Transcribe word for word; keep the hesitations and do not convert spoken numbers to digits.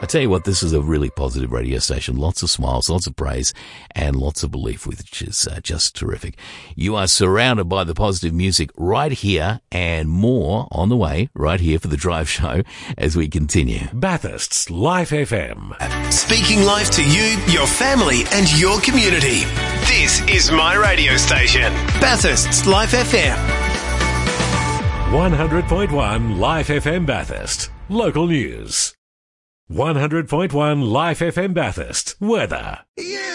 I tell you what, this is a really positive radio station. Lots of smiles, lots of praise, and lots of belief, which is uh, just terrific. You are surrounded by the positive music right here, and more on the way right here for the Drive Show as we continue. Bathurst's Life F M. Speaking life to you, your family, and your community. This is my radio station, Bathurst's Life F M. one hundred point one Life F M Bathurst. Local news. one hundred point one Life F M Bathurst. Weather. Yeah!